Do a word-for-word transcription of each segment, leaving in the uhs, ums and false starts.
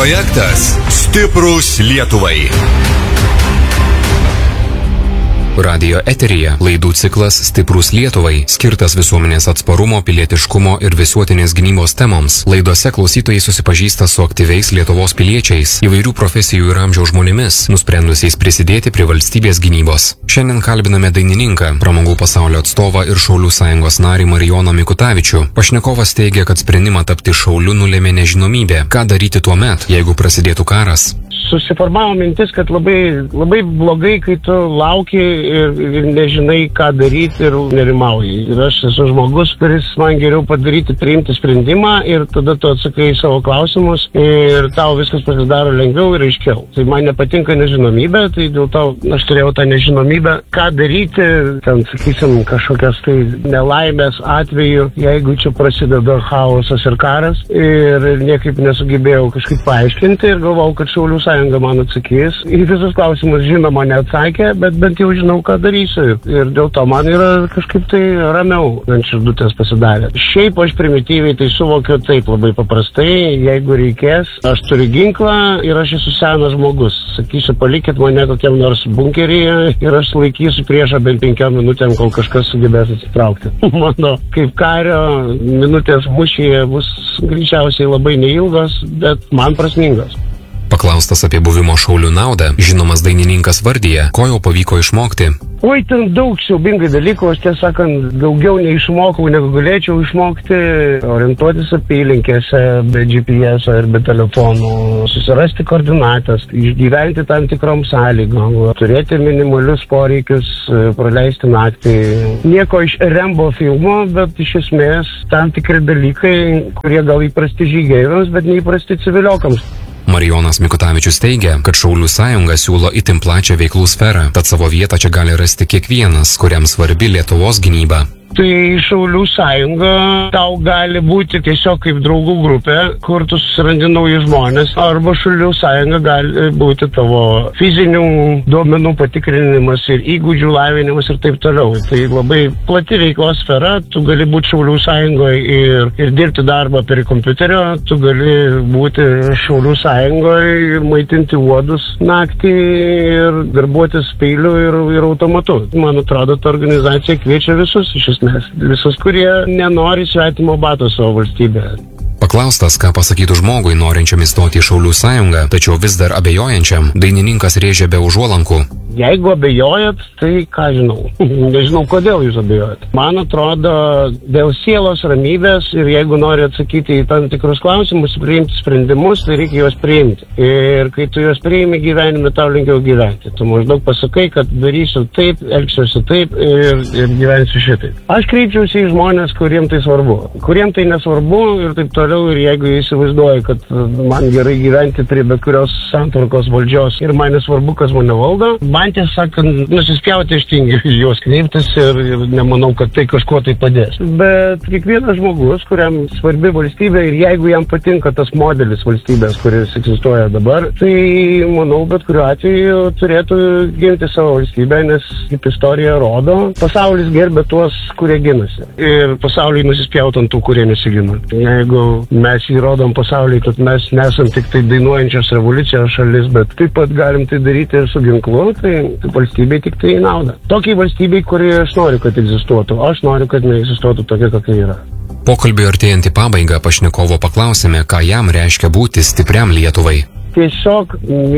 Projektas Stiprūs Lietuvai. Radijo eteryje laidų ciklas Stiprūs Lietuvai, skirtas visuomenės atsparumo, pilietiškumo ir visuotinės gynybos temoms. Laidose klausytojai susipažįsta su aktyviais Lietuvos piliečiais, įvairių profesijų ir amžiaus žmonėmis, nusprendusiais prisidėti prie valstybės gynybos. Šiandien kalbiname dainininką, pramogų pasaulio atstovą ir Šaulių sąjungos narį Marijoną Mikutavičių. Pašnekovas teigia, kad sprendimą tapti šauliu nulėmė nežinomybė. Ką daryti tuo met, jeigu prasidėtų karas? Susiformavo mintis, kad labai, labai blogai, kai tu lauki ir, ir nežinai, ką daryti ir nerimauji. Ir aš esu žmogus, kuris man geriau padaryti, priimti sprendimą ir tada tu atsakai į savo klausimus ir tau viskas pasidaro lengviau ir aiškiau. Tai man nepatinka nežinomybė, tai dėl to aš turėjau tą nežinomybę, ką daryti, ten, sakysim, kažkokias tai nelaimės atveju, jeigu čia prasideda chaosas ir karas ir niekaip nesugebėjau kažkaip paaiškinti ir galvau, kad Šaulių sąjunga man atsakys. Į visus klausimus žinoma neatsakė, bet bent jau žinau, ką darysiu. Ir dėl to man yra kažkaip tai ramiau ant širdutės pasidarė. Šiaip aš primityviai tai suvokiu taip labai paprastai, jeigu reikės, aš turiu ginklą ir aš esu senas žmogus. Sakysiu, palikit mane kokiam nors bunkeryje ir aš laikysiu priešą bent penkiom minutėm, kol kažkas sugebės atsitraukti. Mano kaip kario minutės mūšyje bus greičiausiai labai neilgos, bet man prasmingos. Paklaustas apie buvimo šaulių naudą, žinomas dainininkas vardyje, ko jau pavyko išmokti. Oi, ten daug siaubingai dalykų, aš tiesą sakant, daugiau neišmokau, negu galėčiau išmokti, orientuotis apylinkėse, be G P S ir be telefonų, susirasti koordinatas, išgyventi tam tikrom sąlygom, turėti minimalius poreikius, praleisti naktį. Nieko iš Rembo filmo, bet iš esmės tam tikri dalykai, kurie gal įprasti žygeiviams, bet neįprasti civiliokams. Marijonas Mikutavičius teigia, kad Šaulių sąjunga siūlo itin plačią veiklų sferą, tad savo vietą čia gali rasti kiekvienas, kuriam svarbi Lietuvos gynyba. Tai Šaulių sąjunga tau gali būti tiesiog kaip draugų grupė, kur tu susirandi naujus žmonės, arba Šaulių sąjunga gali būti tavo fizinių duomenų patikrinimas ir įgūdžių lavinimas ir taip toliau. Tai labai plati veiklos sfera, tu gali būti Šaulių sąjungoje ir, ir dirbti darbą per kompiuterio, tu gali būti Šaulių sąjungoje ir maitinti uodus naktį ir darbuotis peiliu ir, ir automatu. Man atrodo, ta organizacija kviečia visus iš esmės. Visus, kurie nenori svetimo bato savo valstybėje. Paklaustas, ką pasakytų žmogui norinčiam įstoti į Šaulių sąjungą, tačiau vis dar abejojančiam, dainininkas rėžė be užuolankų. Jeigu abejojat, tai ką žinau. Nežinau, kodėl jūs abejojat. Man atrodo, dėl sielos ramybės ir jeigu nori atsakyti į tam tikrus klausimus, priimti sprendimus, tai reikia juos priimti. Ir kai tu juos priimi gyvenime, tau lengviau gyventi. Tu maždaug pasakai, kad darysiu taip, elgsiuosi taip ir, ir gyvensiu šitaip. Aš kreipčiausi į žmonės, kuriem tai svarbu. Kuriem tai nesvarbu ir taip toliau. Ir jeigu įsivaizduoju, kad man gerai gyventi prie bet kurios santvarkos valdžios ir man nesvarbu, kas mane valdo, man tiesą sakant, nusispjauti aš tingiu juos kreiptis ir, ir nemanau, kad tai kažkuo tai padės. Bet kiekvienas žmogus, kuriam svarbi valstybė ir jeigu jam patinka tas modelis valstybės, kuris egzistuoja dabar, tai manau, bet kuriuo atveju turėtų ginti savo valstybę, nes kaip istorija rodo, pasaulis gerbė tuos, kurie ginasi. Ir pasauliui nusispjauti ant tų, kurie nesigina. Jeigu mes įrodom pasauliui, kad mes nesam tik tai dainuojančios revoliucijos šalis, bet taip pat galim tai daryti ir su ginklu, tai valstybei tik tai nauda. Tokiai valstybei, kuri aš noriu, kad egzistuotų. Aš noriu, kad neegzistuotų tokia, kokia yra. Pokalbį artėjant į pabaigą pašnekovo paklausėme, ką jam reiškia būti stipriam Lietuvai. Tiesiog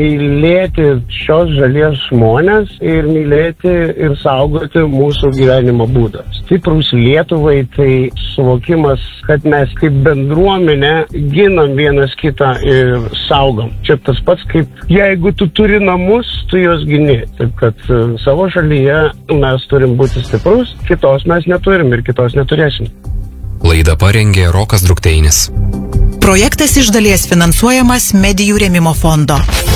mylėti šios šalies žmonės ir mylėti ir saugoti mūsų gyvenimo būdą. Stiprūs Lietuvai tai suvokimas, kad mes kaip bendruomenė ginam vienas kitą ir saugom. Čia tas pats kaip jeigu tu turi namus, tu juos gini. Taip kad savo šalyje mes turim būti stiprus, kitos mes neturim ir kitos neturėsim. Laidą parengė Rokas Drukteinis. Projektas iš dalies finansuojamas Medijų rėmimo fondo.